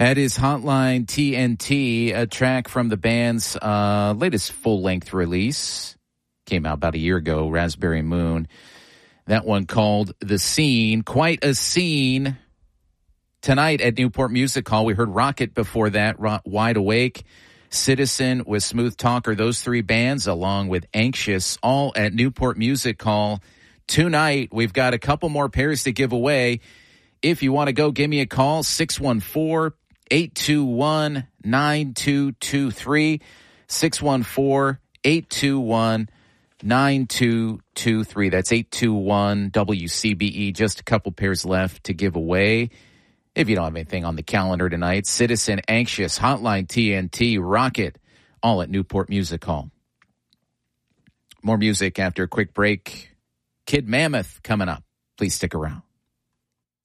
That is Hotline TNT, a track from the band's latest full-length release. Came out about a year ago, Raspberry Moon. That one called The Scene. Quite a scene. Tonight at Newport Music Hall, we heard Rocket before that, Wide Awake, Citizen with Smooth Talker. Those three bands, along with Anxious, all at Newport Music Hall tonight. We've got a couple more pairs to give away. If you want to go, give me a call, 614-821-9223, 614-821-9223. That's 821-WCBE. Just a couple pairs left to give away. If you don't have anything on the calendar tonight, Citizen, Anxious, Hotline TNT, Rocket, all at Newport Music Hall. More music after a quick break. Kid Mammoth coming up. Please stick around.